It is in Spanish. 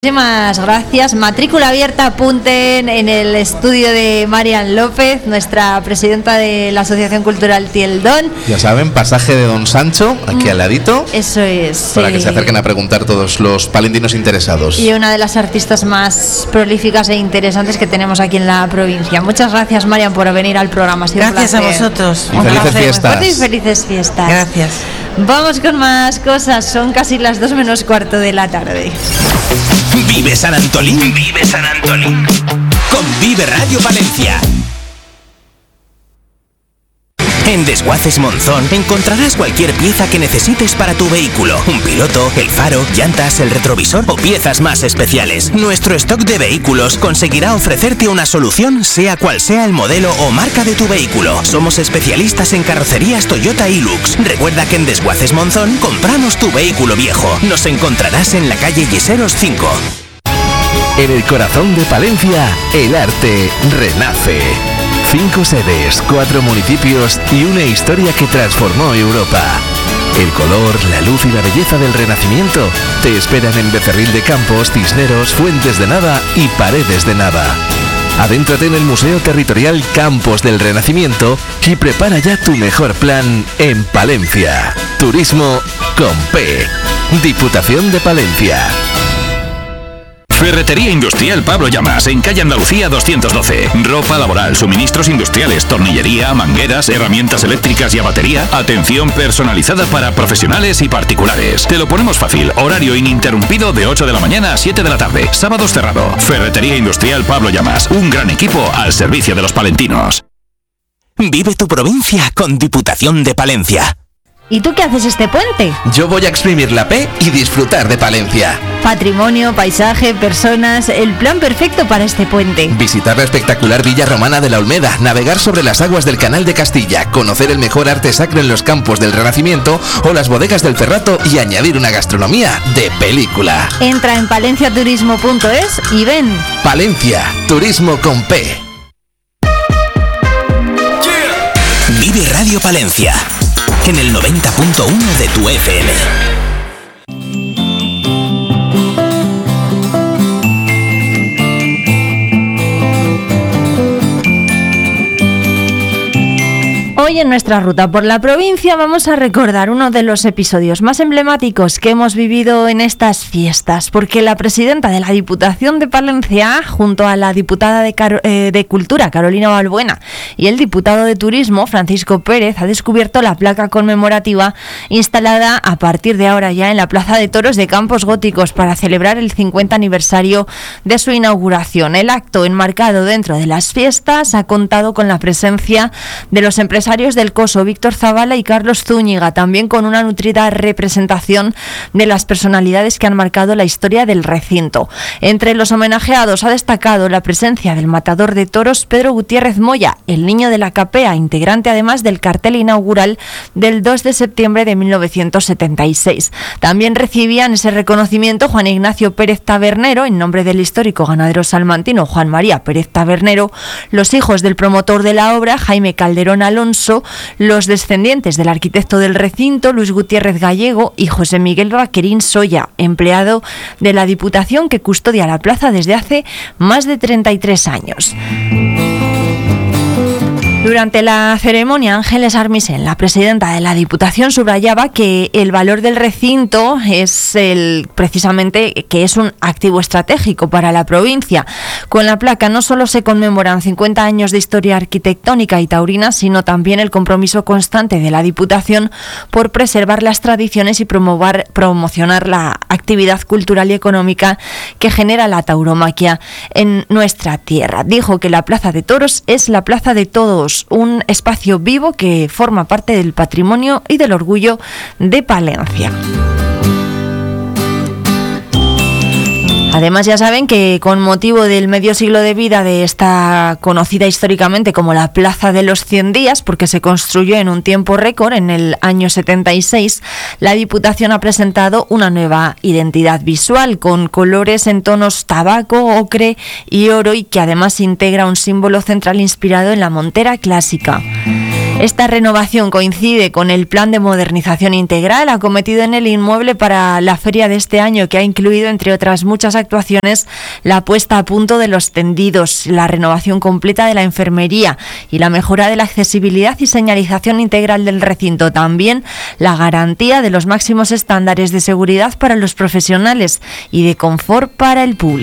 Muchísimas gracias. Matrícula abierta, apunten en el estudio de Marian López, nuestra presidenta de la Asociación Cultural Tieldón. Ya saben, pasaje de Don Sancho, aquí al ladito. Eso es. Para que se acerquen a preguntar todos los palentinos interesados. Y una de las artistas más prolíficas e interesantes que tenemos aquí en la provincia. Muchas gracias, Marian, por venir al programa. Gracias a vosotros. Y felices fiestas. Y felices fiestas. Gracias. Vamos con más cosas. Son casi las 2 menos cuarto de la tarde. Vive San Antolín, vive San Antolín. Con Vive Radio Palencia. En Desguaces Monzón encontrarás cualquier pieza que necesites para tu vehículo. Un piloto, el faro, llantas, el retrovisor o piezas más especiales. Nuestro stock de vehículos conseguirá ofrecerte una solución sea cual sea el modelo o marca de tu vehículo. Somos especialistas en carrocerías Toyota Hilux. Recuerda que en Desguaces Monzón compramos tu vehículo viejo. Nos encontrarás en la calle Yeseros 5. En el corazón de Palencia, el arte renace. 5 sedes, 4 municipios y una historia que transformó Europa. El color, la luz y la belleza del Renacimiento te esperan en Becerril de Campos, Cisneros, Fuentes de Nava y Paredes de Nava. Adéntrate en el Museo Territorial Campos del Renacimiento y prepara ya tu mejor plan en Palencia. Turismo con P. Diputación de Palencia. Ferretería Industrial Pablo Llamas, en calle Andalucía 212. Ropa laboral, suministros industriales, tornillería, mangueras, herramientas eléctricas y a batería. Atención personalizada para profesionales y particulares. Te lo ponemos fácil. Horario ininterrumpido de 8 de la mañana a 7 de la tarde. Sábados cerrado. Ferretería Industrial Pablo Llamas. Un gran equipo al servicio de los palentinos. Vive tu provincia con Diputación de Palencia. ¿Y tú qué haces este puente? Yo voy a exprimir la P y disfrutar de Palencia. Patrimonio, paisaje, personas, el plan perfecto para este puente. Visitar la espectacular Villa Romana de la Olmeda, navegar sobre las aguas del Canal de Castilla, conocer el mejor arte sacro en los campos del Renacimiento o las bodegas del Cerrato y añadir una gastronomía de película. Entra en palenciaturismo.es y ven. Palencia, turismo con P. Vive Radio Palencia, en el 90.1 de tu FM. Hoy en nuestra ruta por la provincia vamos a recordar uno de los episodios más emblemáticos que hemos vivido en estas fiestas, porque la presidenta de la Diputación de Palencia, junto a la diputada de Cultura, Carolina Balbuena, y el diputado de Turismo, Francisco Pérez, ha descubierto la placa conmemorativa instalada a partir de ahora ya en la Plaza de Toros de Campos Góticos para celebrar el 50 aniversario de su inauguración. El acto, enmarcado dentro de las fiestas, ha contado con la presencia de los empresarios del Coso, Víctor Zavala y Carlos Zúñiga, también con una nutrida representación de las personalidades que han marcado la historia del recinto. Entre los homenajeados ha destacado la presencia del matador de toros Pedro Gutiérrez Moya, el niño de la capea, integrante además del cartel inaugural del 2 de septiembre de 1976. También recibían ese reconocimiento Juan Ignacio Pérez Tabernero, en nombre del histórico ganadero salmantino Juan María Pérez Tabernero, los hijos del promotor de la obra Jaime Calderón Alonso, los descendientes del arquitecto del recinto Luis Gutiérrez Gallego y José Miguel Vaquerín Soya, empleado de la Diputación que custodia la plaza desde hace más de 33 años. Durante la ceremonia, Ángeles Armisen, la presidenta de la Diputación, subrayaba que el valor del recinto es precisamente que es un activo estratégico para la provincia. Con la placa no solo se conmemoran 50 años de historia arquitectónica y taurina, sino también el compromiso constante de la Diputación por preservar las tradiciones y promocionar la actividad cultural y económica que genera la tauromaquia en nuestra tierra. Dijo que la Plaza de Toros es la plaza de todos, un espacio vivo que forma parte del patrimonio y del orgullo de Palencia. Además, ya saben que con motivo del medio siglo de vida de esta conocida históricamente como la Plaza de los 100 Días, porque se construyó en un tiempo récord, en el año 76, la Diputación ha presentado una nueva identidad visual con colores en tonos tabaco, ocre y oro, y que además integra un símbolo central inspirado en la montera clásica. Esta renovación coincide con el plan de modernización integral acometido en el inmueble para la feria de este año, que ha incluido, entre otras muchas actuaciones, la puesta a punto de los tendidos, la renovación completa de la enfermería y la mejora de la accesibilidad y señalización integral del recinto. También la garantía de los máximos estándares de seguridad para los profesionales y de confort para el público.